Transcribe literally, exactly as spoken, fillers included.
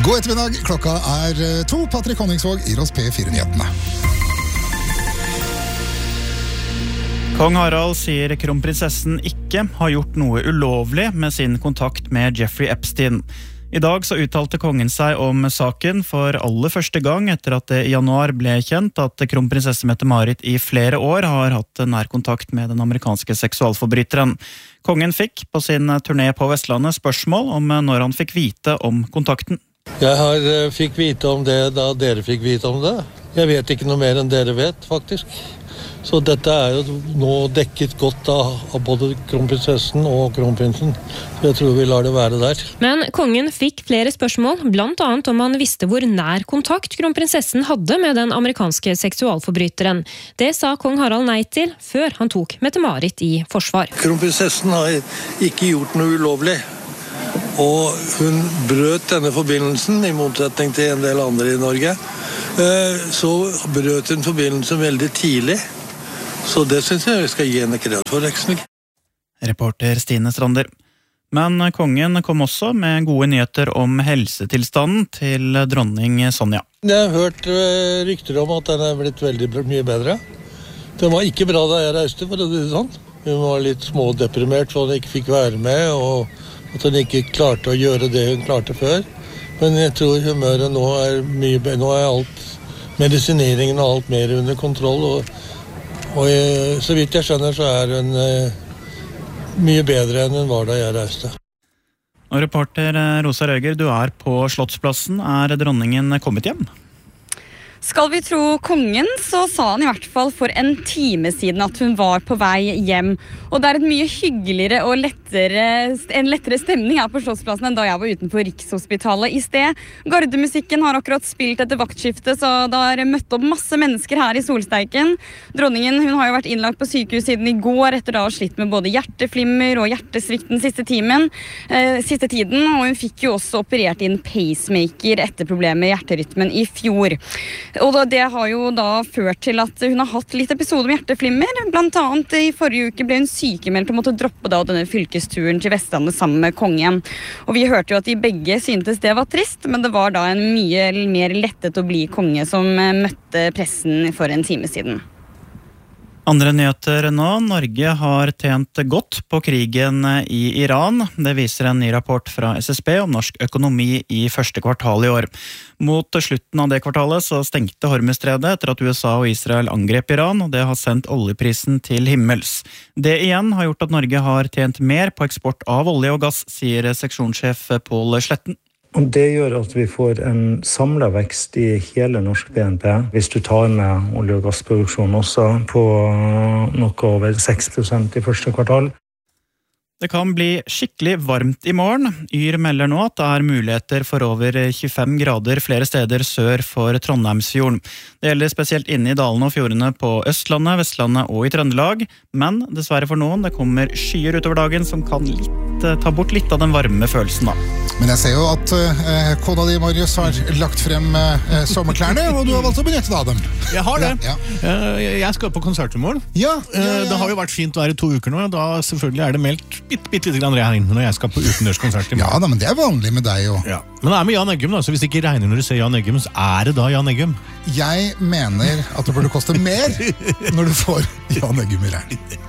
God ettermiddag, klokka er to. Patrick Honningsvåg gir oss P fire-nyhetene. Kong Harald sier kronprinsessen ikke har gjort noe ulovlig med sin kontakt med Jeffrey Epstein. I dag så uttalte kongen seg om saken for aller første gang etter at det i januar ble kjent at kronprinsesse Mette-Marit i flere år har hatt nær kontakt med den amerikanske seksualforbryteren. Kongen fikk på sin turné på Vestlandet spørsmål om når han fikk vite om kontakten. Jeg har, fikk vite om det da dere fikk vite om det. Jeg vet ikke noe mer enn dere vet, faktisk. Så dette er jo nå dekket godt av, av både kronprinsessen og kronprinsen. Så jeg tror vi lar det være der. Men kongen fikk flere spørsmål, blant annet om han visste hvor nær kontakt kronprinsessen hadde med den amerikanske seksualforbryteren. Det sa kong Harald nei til før han tok Mette-Marit i forsvar. Kronprinsessen har ikke gjort noe ulovlig. Og hun brøt denne forbindelsen, i motsetning til en del andre i Norge. Så brøt hun forbindelsen veldig tidlig. Så det synes jeg vi skal gi henne kred for, Rekselig. Reporter Stine Strander. Men kongen kom også med gode nyheter om helsetilstanden til dronning Sonja. Jeg har hørt rykter om at den er blitt veldig mye bedre. Den var ikke bra da jeg reiste, for å si det sånn. Hun var litt smådeprimert for hun ikke fikk være med, og at hun ikke klarte å gjøre det hun klarte før. Men jeg tror humøret nå er mye bedre. Nå er alt, medisineringen og alt mer under kontroll, og Og så vidt jeg skjønner så er hun eh, mye bedre enn hun var da jeg reiste. Og reporter Rosa Røger, du er på Slottsplassen. Er dronningen kommet hjem? Skal vi tro kongen, så sa han i hvert fall for en time siden at hun var på vei hjem. Og det er et mye hyggeligere og lettere, en lettere stemning her på Slottsplassen enn da jeg var utenfor Rikshospitalet i sted. Gardemusikken har akkurat spilt etter vaktskiftet, så det har møtt opp masse mennesker her i solsteiken. Dronningen hun har jo vært innlagt på sykehus siden i går etter da å ha slitt med både hjerteflimmer og hjertesvikt den siste, timen, eh, siste tiden. Og hun fikk jo også operert inn pacemaker etter problemet med hjerterytmen i fjor. Og det har jo da ført til at hun har hatt litt episoder med hjerteflimmer. Blant annet i forrige uke ble hun sykemeldt og måtte droppe da denne fylkesturen til Vestlandet sammen med kongen. Og vi hørte jo at de begge syntes det var trist, men det var da en mye mer lettet å bli konge som møtte pressen for en time siden. Andre nyheter nå. Norge har tjent godt på krigen i Iran. Det viser en ny rapport fra S S B om norsk økonomi i første kvartal i år. Mot slutten av det kvartalet så stengte Hormuzstredet etter at U S A og Israel angrep Iran, og det har sendt oljeprisen til himmels. Det igjen har gjort at Norge har tjent mer på eksport av olje og gass, sier seksjonssjef Pål Sletten. Og det gjør at vi får en samlet vekst i hele norsk B N P, hvis du tar med olje- og gassproduksjon også, på noe over seks prosent i første kvartal. Det kan bli skikkelig varmt i morgen. Yr melder nå at det er muligheter for over tjuefem grader flere steder sør for Trondheimsfjorden. Det gjelder spesielt inne i dalene og fjordene på Østlandet, Vestlandet og i Trøndelag. Men dessverre for noen, det kommer skyer utover dagen som kan litt, ta bort litt av den varme følelsen da. Men jeg ser jo at eh, kona di, Marius, har lagt frem eh, sommerklærne, og du har valgt å benytte deg av dem. Jeg har det. Ja, ja. Jeg skal på konsert i morgen. Ja, ja, ja, ja. Det har jo vært fint å være to uker nå, og da selvfølgelig er det meldt bitte, bitte litt grann regn når jeg skal på utendørskonsert i morgen. Ja, da, men det er vanlig med deg jo. Ja. Men det er med Jan Eggum da, så hvis det ikke regner når du ser Jan Eggum, så er det da Jan Eggum. Jeg mener at det burde koste mer når du får Jan Eggum i regn.